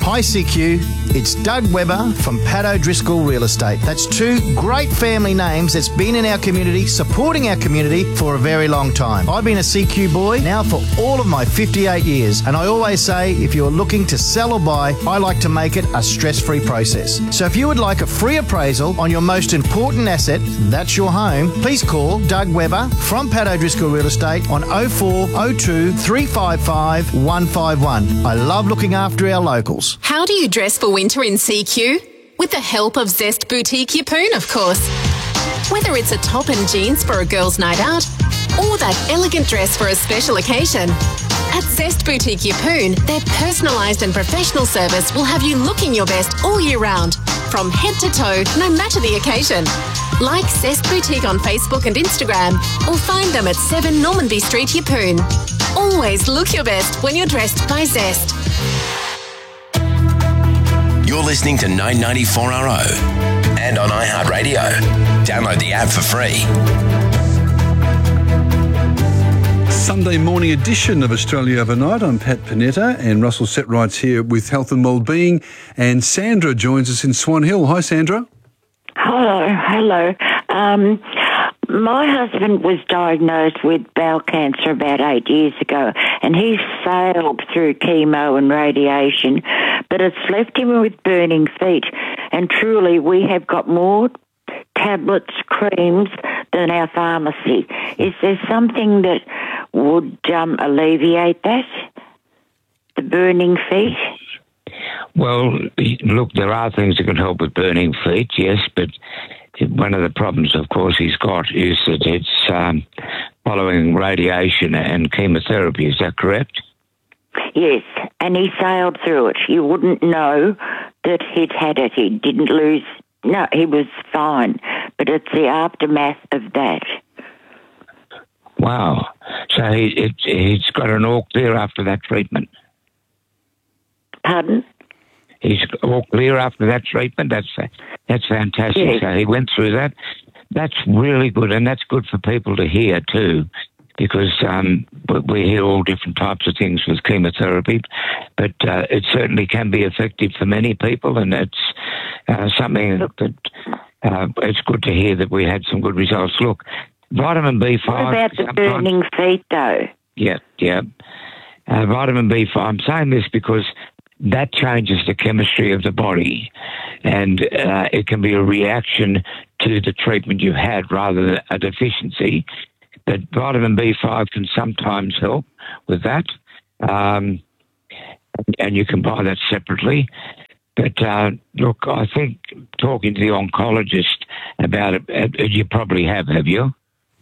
Hi CQ, it's Doug Webber from Pat O'Driscoll Real Estate. That's two great family names that's been in our community, supporting our community for a very long time. I've been a CQ boy now for all of my 58 years, and I always say if you're looking to sell or buy, I like to make it a stress-free process. So if you would like a free appraisal on your most important asset, that's your home, please call Doug Webber from Pat O'Driscoll Real Estate on 0402 355 151. I love looking after our locals. How do you dress for winter in CQ? With the help of Zest Boutique Yeppoon, of course. Whether it's a top and jeans for a girl's night out or that elegant dress for a special occasion, at Zest Boutique Yeppoon, their personalised and professional service will have you looking your best all year round, from head to toe, no matter the occasion. Like Zest Boutique on Facebook and Instagram, or find them at 7 Normanby Street, Yeppoon. Always look your best when you're dressed by Zest. You're listening to 994RO and on iHeartRadio. Download the app for free. Sunday morning edition of Australia Overnight. I'm Pat Panetta and Russell Setrights here with Health and Wellbeing. And Sandra joins us in Swan Hill. Hi, Sandra. Hello. My husband was diagnosed with bowel cancer about 8 years ago, and he failed through chemo and radiation, but it's left him with burning feet. And truly, we have got more tablets, creams than our pharmacy. Is there something that would alleviate that, the burning feet? Well, look, there are things that can help with burning feet, yes, but one of the problems, of course, he's got is that it's following radiation and chemotherapy. Is that correct? Yes, and he sailed through it. You wouldn't know that he'd had it. He didn't lose. No, he was fine, but it's the aftermath of that. Wow. So he's got an all clear after that treatment. Pardon? He's all clear after that treatment. That's fantastic. Yes. So he went through that. That's really good, and that's good for people to hear too, because we hear all different types of things with chemotherapy, but it certainly can be effective for many people, and it's something that it's good to hear that we had some good results. Look, vitamin B5... What about the burning feet, though? Yeah. Vitamin B5, I'm saying this because that changes the chemistry of the body, and it can be a reaction to the treatment you had rather than a deficiency. But vitamin B5 can sometimes help with that, and you can buy that separately. But look, I think talking to the oncologist about it, you probably have you?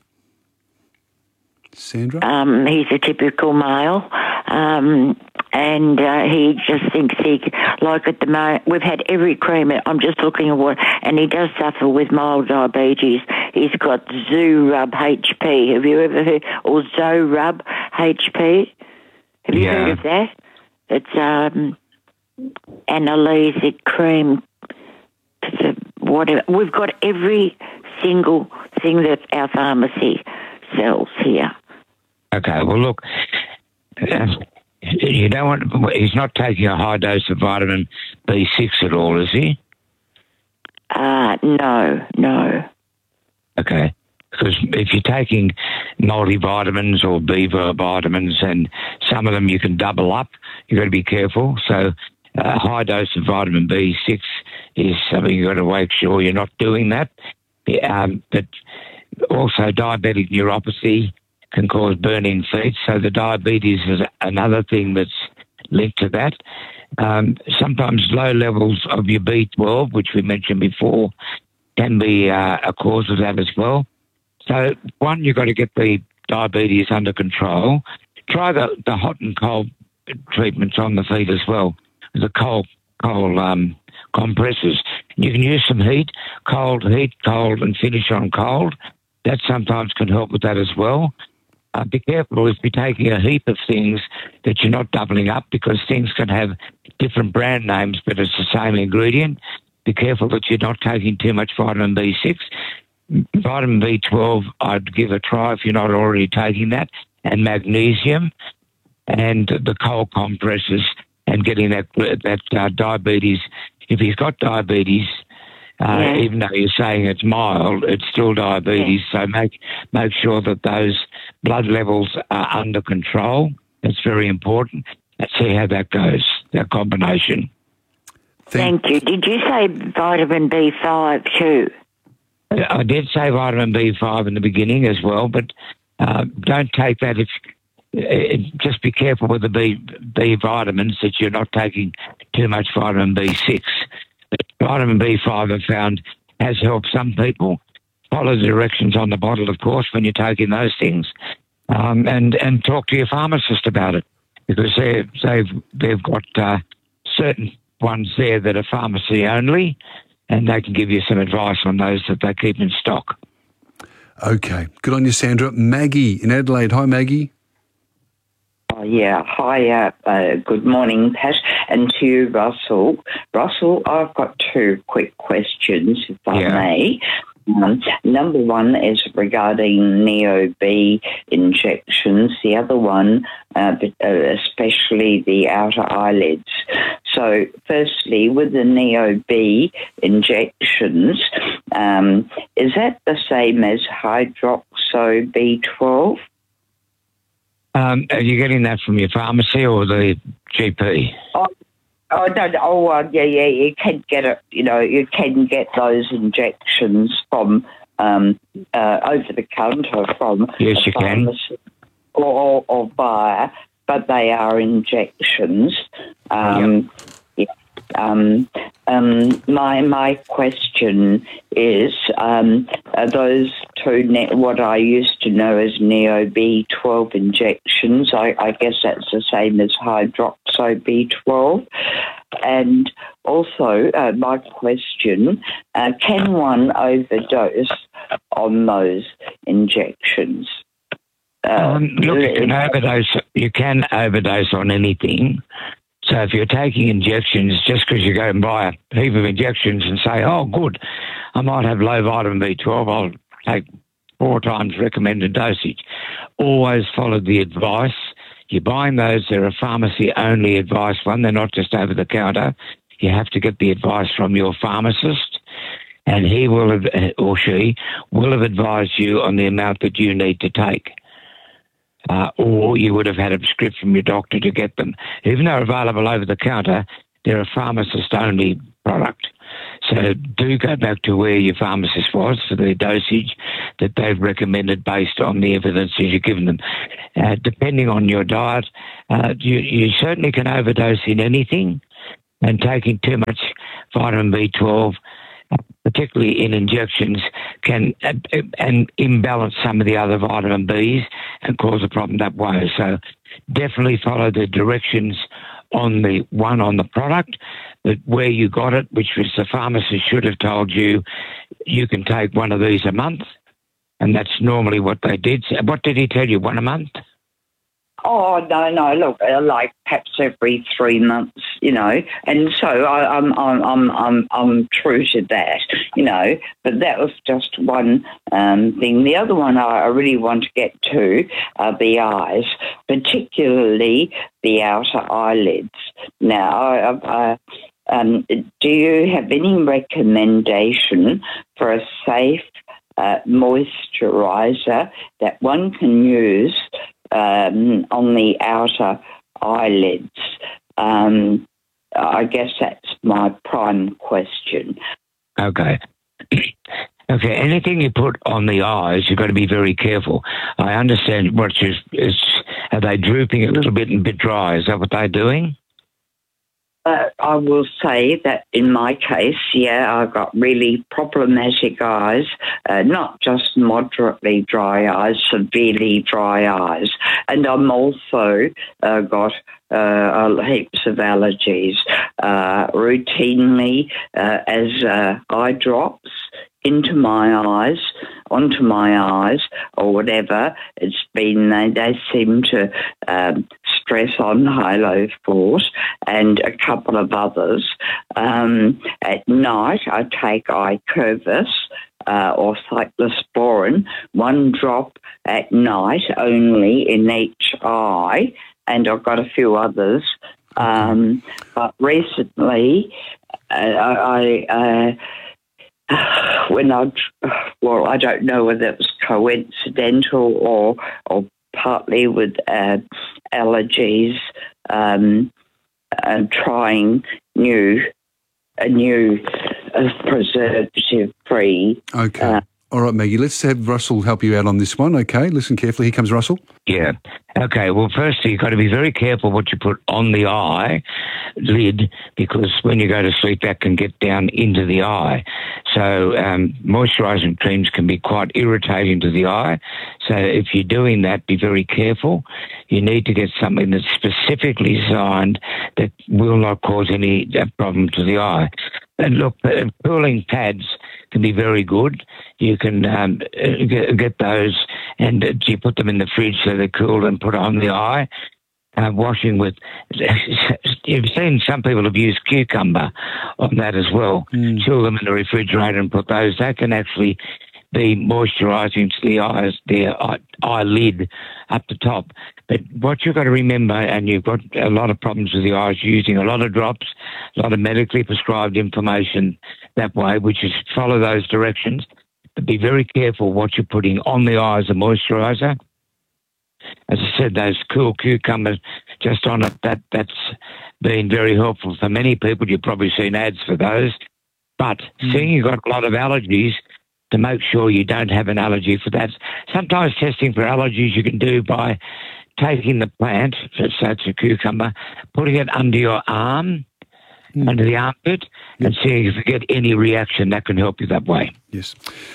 Sandra? He's a typical male, and he just thinks like at the moment, we've had every cream, I'm just looking at what, and he does suffer with mild diabetes. He's got Zurub HP. Have you ever heard, or Zorub HP? Have you heard of that? It's analgesic cream. Whatever. We've got every single thing that our pharmacy sells here. Okay, well, look, you don't want. He's not taking a high dose of vitamin B6 at all, is he? No. Okay, because if you're taking multivitamins or B vitamins, and some of them you can double up, you've got to be careful. So a high dose of vitamin B6 is something you've got to make sure you're not doing that. But also diabetic neuropathy can cause burning feet, so the diabetes is another thing that's linked to that. Sometimes low levels of your B12, which we mentioned before, can be a cause of that as well. So, one, you've got to get the diabetes under control. Try the hot and cold treatments on the feet as well, the cold compresses. You can use some heat, cold, and finish on cold. That sometimes can help with that as well. Be careful if you're taking a heap of things that you're not doubling up, because things can have different brand names, but it's the same ingredient. Be careful that you're not taking too much vitamin B6. Vitamin B12, I'd give a try if you're not already taking that, and magnesium, and the cold compresses, and getting that diabetes. If he's got diabetes, even though you're saying it's mild, it's still diabetes. So make sure that those blood levels are under control. That's very important. Let's see how that goes, that combination. Thank you. Did you say vitamin B5 too? I did say vitamin B5 in the beginning as well, but don't take that. Just be careful with the B vitamins that you're not taking too much vitamin B6. Vitamin B5 I've found has helped some people. Follow the directions on the bottle, of course, when you're taking those things, and talk to your pharmacist about it, because they've got certain ones there that are pharmacy only, and they can give you some advice on those that they keep in stock. Okay, good on you, Sandra. Maggie in Adelaide. Hi, Maggie. Oh, yeah. Hi, good morning, Pat, and to you, Russell. Russell, I've got two quick questions, if I may. Number one is regarding Neo-B injections. The other one, especially the outer eyelids. So, firstly, with the Neo-B injections, is that the same as Hydroxo B12? Are you getting that from your pharmacy or the GP? You can get it. You can get those injections from over the counter from yes, you pharmacy can, or buyer, but they are injections. My question is, those two, what I used to know as Neo B12 injections, I guess that's the same as Hydroxo B12. And also, my question, can one overdose on those injections? Look, you can overdose on anything. So if you're taking injections, just because you go and buy a heap of injections and say, oh, good, I might have low vitamin B12, I'll take 4 times recommended dosage. Always follow the advice. You're buying those, they're a pharmacy-only advice one. They're not just over the counter. You have to get the advice from your pharmacist, and he will, or she, will have advised you on the amount that you need to take. Or you would have had a script from your doctor to get them. Even though they're available over the counter, they're a pharmacist-only product. So do go back to where your pharmacist was for the dosage that they've recommended based on the evidence that you've given them. Depending on your diet, you certainly can overdose in anything, and taking too much vitamin B12, particularly in injections, can and imbalance some of the other vitamin Bs and cause a problem that way. So definitely follow the directions on the one on the product, that where you got it, which was the pharmacist should have told you, you can take one of these a month, and that's normally what they did. What did he tell you, one a month? Oh, no, look, like perhaps every 3 months, and so I'm true to that, but that was just one thing. The other one I really want to get to are the eyes, particularly the outer eyelids. Now, do you have any recommendation for a safe moisturiser that one can use on the outer eyelids? I guess that's my prime question. Okay. Okay, anything you put on the eyes, you've got to be very careful. I understand are they drooping a little bit and a bit dry? Is that what they're doing? I will say that in my case, I've got really problematic eyes, not just moderately dry eyes, severely dry eyes. And I'm also got heaps of allergies, routinely as eye drops into my eyes, onto my eyes, or whatever. It's been, they seem to stress on Halo Force and a couple of others. At night, I take Icovus or cyclosporin, 1 drop at night only in each eye, and I've got a few others But recently, I don't know whether it was coincidental or partly with allergies, and trying a new preservative-free. Okay. All right, Maggie, let's have Russell help you out on this one, okay? Listen carefully. Here comes Russell. Yeah. Okay, well, firstly, you've got to be very careful what you put on the eye lid, because when you go to sleep, that can get down into the eye. So moisturising creams can be quite irritating to the eye. So if you're doing that, be very careful. You need to get something that's specifically designed that will not cause any problem to the eye. And look, cooling pads can be very good. You can get those, and you put them in the fridge so they're cooled and put on the eye. Washing with, you've seen some people have used cucumber on that as well. Chill them in the refrigerator and put those. That can actually be moisturising to the eyes, the eyelid up the top. But what you've got to remember, and you've got a lot of problems with the eyes using a lot of drops, a lot of medically prescribed information that way, which is follow those directions. But be very careful what you're putting on the eye as a moisturiser. As I said, those cool cucumbers just on it, that's been very helpful for many people. You've probably seen ads for those. But seeing you've got a lot of allergies, to make sure you don't have an allergy for that. Sometimes testing for allergies you can do by taking the plant, so it's a cucumber, putting it under your arm, under the armpit, and seeing if you get any reaction. That can help you that way. Yes.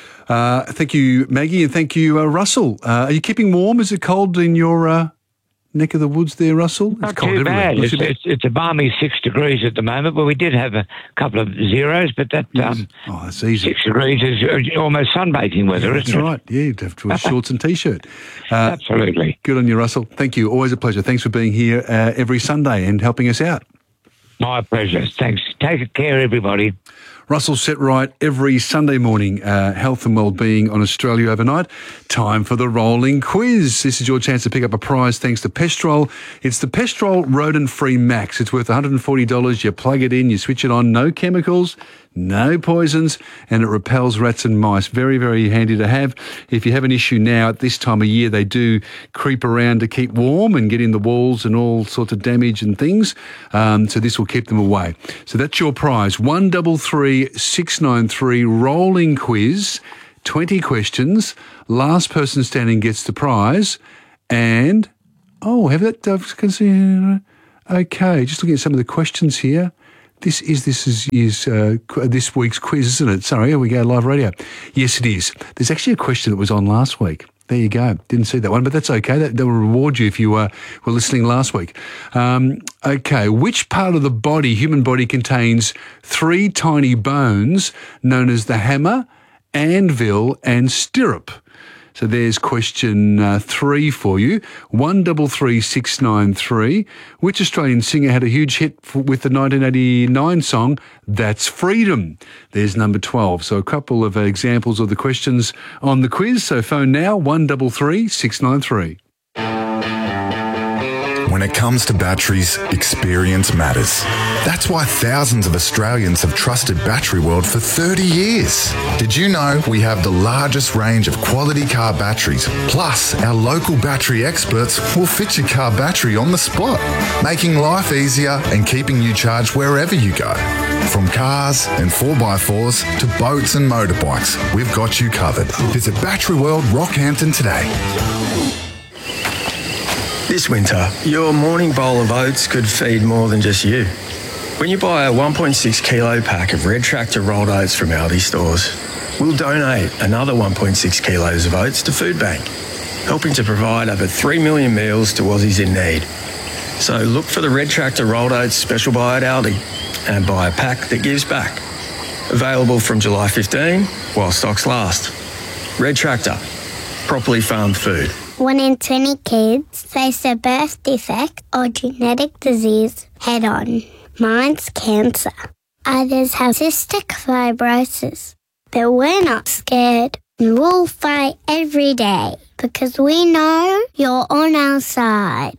Thank you, Maggie, and thank you, Russell. Are you keeping warm? Is it cold in your neck of the woods there, Russell? Not it's cold too everywhere. bad. It's a balmy 6 degrees at the moment, but we did have a couple of zeros, but that that's easy. 6 degrees is almost sunbaking weather, isn't it? That's right. Yeah, you'd have to wear shorts and T-shirt. Absolutely. Good on you, Russell. Thank you. Always a pleasure. Thanks for being here every Sunday and helping us out. My pleasure. Thanks. Take care, everybody. Russell Setright every Sunday morning, health and wellbeing on Australia Overnight. Time for the rolling quiz. This is your chance to pick up a prize thanks to Pestrol. It's the Pestrol Rodent-Free Max. It's worth $140. You plug it in, you switch it on, no chemicals, no poisons, and it repels rats and mice. Very, very handy to have. If you have an issue now at this time of year, they do creep around to keep warm and get in the walls and all sorts of damage and things. So this will keep them away. So that's your prize. 133-693 rolling quiz. 20 questions. Last person standing gets the prize. And, have that. Okay, just looking at some of the questions here. This is this week's quiz, isn't it? Sorry, here we go, live radio. Yes, it is. There's actually a question that was on last week. There you go. Didn't see that one, but that's okay. That will reward you if you were listening last week. Okay, which part of the human body, contains 3 tiny bones known as the hammer, anvil, and stirrup? So there's question 3 for you. 133-693. Which Australian singer had a huge hit with the 1989 song That's Freedom? There's number 12. So a couple of examples of the questions on the quiz. So phone now, 133-693. When it comes to batteries, experience matters. That's why thousands of Australians have trusted Battery World for 30 years. Did you know we have the largest range of quality car batteries? Plus, our local battery experts will fit your car battery on the spot, making life easier and keeping you charged wherever you go. From cars and 4x4s to boats and motorbikes, we've got you covered. Visit Battery World Rockhampton today. This winter, your morning bowl of oats could feed more than just you. When you buy a 1.6 kilo pack of Red Tractor rolled oats from Aldi stores, we'll donate another 1.6 kilos of oats to Food Bank, helping to provide over 3 million meals to Aussies in need. So look for the Red Tractor rolled oats special buy at Aldi and buy a pack that gives back. Available from July 15 while stocks last. Red Tractor, properly farmed food. 1 in 20 kids face a birth defect or genetic disease head-on. Mine's cancer. Others have cystic fibrosis. But we're not scared. We'll fight every day because we know you're on our side.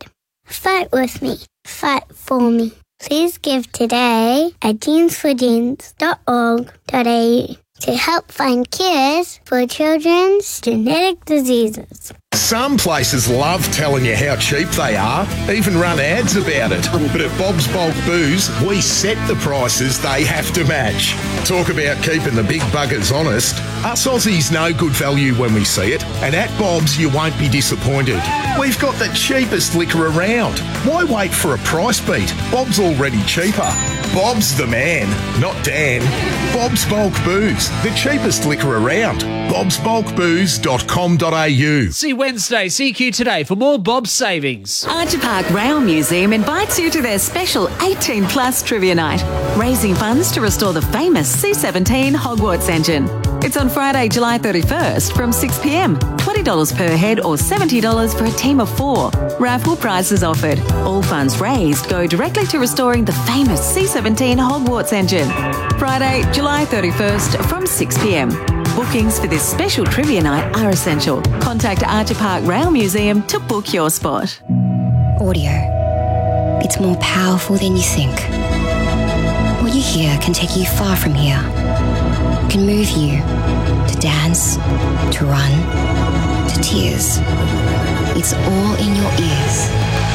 Fight with me. Fight for me. Please give today at jeansforjeans.org.au to help find cures for children's genetic diseases. Some places love telling you how cheap they are, even run ads about it. But at Bob's Bulk Booze, we set the prices they have to match. Talk about keeping the big buggers honest. Us Aussies know good value when we see it, and at Bob's you won't be disappointed. We've got the cheapest liquor around. Why wait for a price beat? Bob's already cheaper. Bob's the man, not Dan. Bob's Bulk Booze, the cheapest liquor around. bobsbulkbooze.com.au. See Wednesday, CQ Today for more Bob's savings. Archer Park Rail Museum invites you to their special 18 Plus Trivia Night, raising funds to restore the famous C-17 Hogwarts engine. It's on Friday, July 31st from 6 p.m. $20 per head or $70 for a team of 4. Raffle prizes offered. All funds raised go directly to restoring the famous C-17 Hogwarts engine. Friday, July 31st from 6 p.m. Bookings for this special trivia night are essential. Contact Archer Park Rail Museum to book your spot. Audio. It's more powerful than you think. What you hear can take you far from here. It can move you to dance, to run, to tears. It's all in your ears.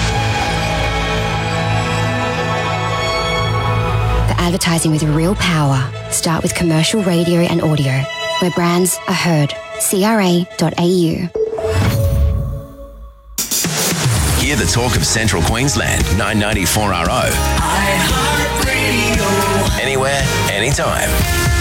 For advertising with real power, start with commercial radio and audio, where brands are heard. CRA.au. Hear the talk of Central Queensland, 994RO. Anywhere, anytime.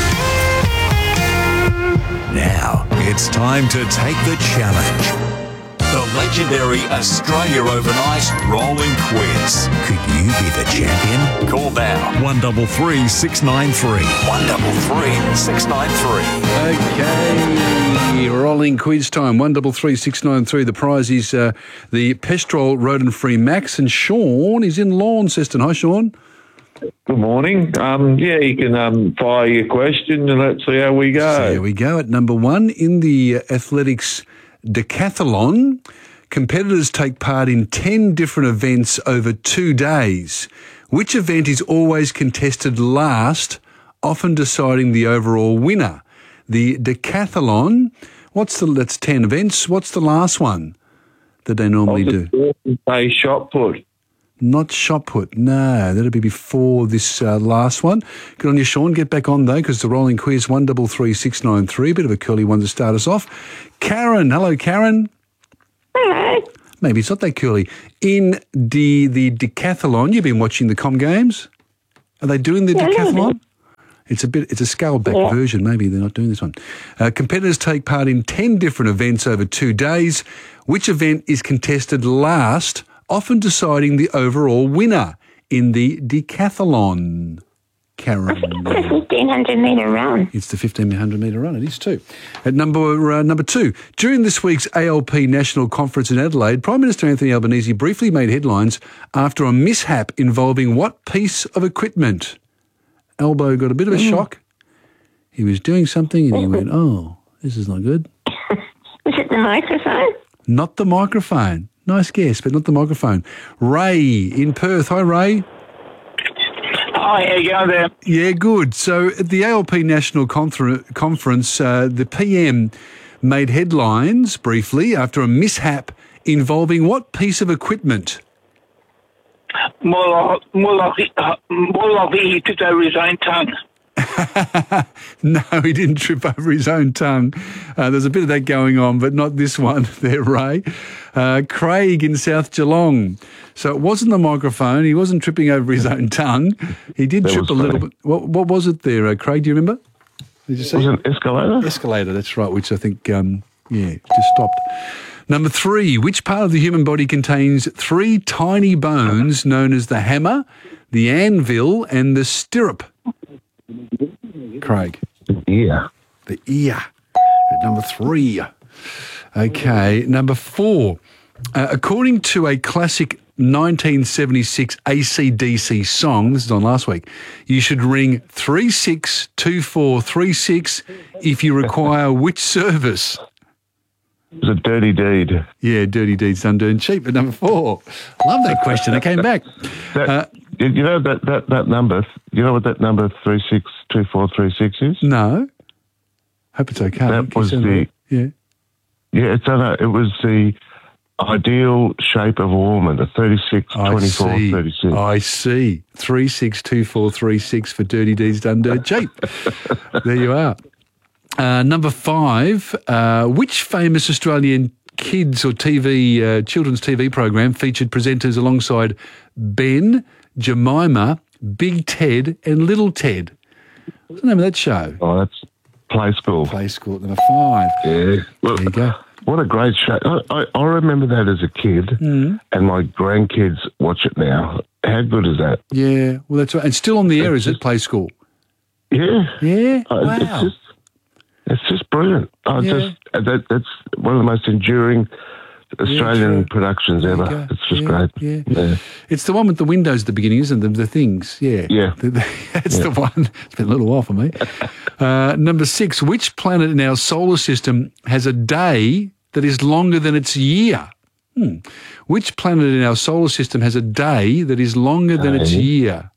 Now, it's time to take the challenge. The legendary Australia Overnight Rolling Quiz. Could you be the champion? Call now. 133 693. 133 693. Okay, rolling quiz time. 133 693. The prize is the Pestrol Rodent-Free Max, and Sean is in Launceston. Hi, Sean. Good morning. You can fire your question and let's see how we go. So here we go. At number 1 in the athletics decathlon, competitors take part in 10 different events over 2 days. Which event is always contested last, often deciding the overall winner? The decathlon, that's 10 events. What's the last one that they normally do? Say shot put. Not shot put. No, that'll be before this last one. Good on you, Sean. Get back on, though, because the rolling quiz, 133 693. Bit of a curly one to start us off. Karen. Hello, Karen. Hello. Maybe it's not that curly. In the decathlon, you've been watching the Com Games. Are they doing the decathlon? It's a scaled back version. Maybe they're not doing this one. Competitors take part in 10 different events over 2 days. Which event is contested last, often deciding the overall winner in the decathlon? Karen. I think it's the 1,500 metre run. It's the 1,500 metre run. It is too. At number 2, during this week's ALP National Conference in Adelaide, Prime Minister Anthony Albanese briefly made headlines after a mishap involving what piece of equipment? Albo got a bit of a shock. He was doing something and he went, oh, this is not good. Was it the microphone? Not the microphone. Nice guess, but not the microphone. Ray in Perth. Hi, Ray. Hi, how you going there? Yeah, good. So at the ALP National Conference, the PM made headlines briefly after a mishap involving what piece of equipment? More likely he tripped over his own tongue. No, he didn't trip over his own tongue. There's a bit of that going on, but not this one there, Ray. Craig in South Geelong. So it wasn't the microphone. He wasn't tripping over his own tongue. He did trip a little bit. What was it there, Craig? Do you remember? Did you see? Was it escalator? Escalator, that's right, which I think, just stopped. Number 3, which part of the human body contains 3 tiny bones known as the hammer, the anvil, and the stirrup? Craig. The ear. The ear. At number 3. Okay, number 4. According to a classic 1976 AC/DC song, this is on last week, you should ring 362436 if you require which service? It's a dirty deed. Yeah, dirty deeds done dirty cheap at number 4. Love that question. It came back. You know that number? You know what that number 362436 is? No. Hope it's okay. That was the yeah. Yeah, it was the ideal shape of a woman, the 36, 24, 36. I see. 362436 for dirty deeds done dirt cheap. There you are. Number 5, which famous Australian kids or children's TV program featured presenters alongside Ben, Jemima, Big Ted and Little Ted? What's the name of that show? Oh, that's Play School. Play School at number 5. Yeah. Look, there you go. What a great show. I remember that as a kid, and my grandkids watch it now. How good is that? Yeah, well, that's right. And still on the air, is it, Play School? Yeah. Yeah? Wow. It's just brilliant. That's one of the most enduring Australian productions ever. It's just great. Yeah. It's the one with the windows at the beginning, isn't it? The things, yeah. Yeah. That's the one. It's been a little while for me. Number 6, which planet in our solar system has a day that is longer than its year? Which planet in our solar system has a day that is longer than its year?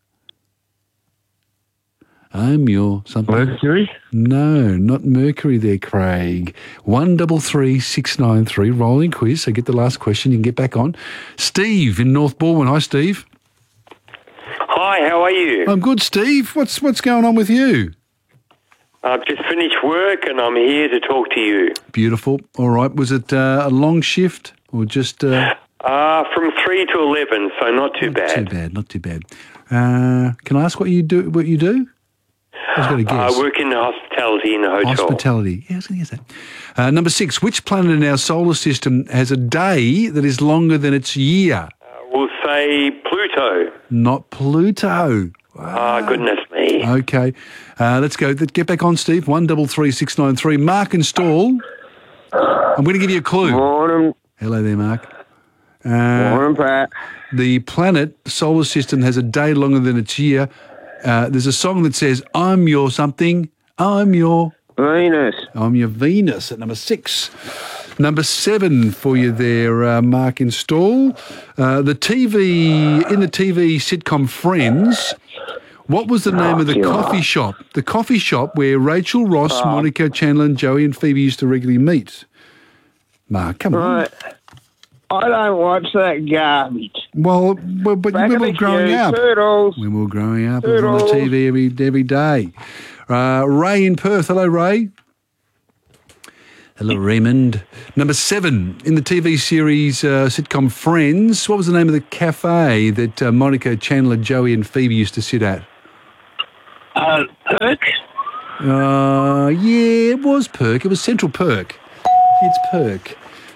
I'm your something. Mercury? No, not Mercury there, Craig. 133693, rolling quiz. So get the last question, you can get back on. Steve in North Balwyn. Hi, Steve. Hi, how are you? I'm good, Steve. What's going on with you? I've just finished work and I'm here to talk to you. Beautiful. All right. Was it a long shift or just... from 3 to 11, so not too bad. Not too bad. Can I ask what you do? I was going to guess. I work in hospitality in a hotel. Hospitality. Yeah, I was going to guess that. Number 6, which planet in our solar system has a day that is longer than its year? We'll say Pluto. Not Pluto. Wow. Goodness me. Okay. Let's go. Get back on, Steve. 133693. Mark and Stall. I'm going to give you a clue. Morning. Hello there, Mark. Morning, Pat. The planet solar system has a day longer than its year. There's a song that says, I'm your something, I'm your... Venus. I'm your Venus at number 6. Number 7 for you there, Mark in Stall. In the TV sitcom Friends, what was the name of the coffee shop? The coffee shop where Rachel Ross, Monica, Chandler and Joey and Phoebe used to regularly meet. Mark, come on. I don't watch that garbage. Well, but when we were growing up. Turtles. When we were growing up, it was on the TV every day. Ray in Perth. Hello, Ray. Hello, Raymond. Number 7, in the TV series sitcom Friends, what was the name of the cafe that Monica, Chandler, Joey and Phoebe used to sit at? Perk? Yeah, it was Perk. It was Central Perk. It's Perk.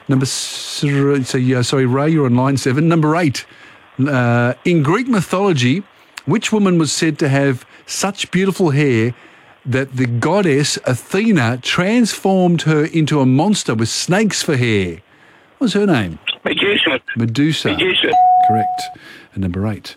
Ray, you're on line 7. Number 8. In Greek mythology, which woman was said to have such beautiful hair that the goddess Athena transformed her into a monster with snakes for hair? What was her name? Medusa. Medusa. Medusa. Correct. And number 8.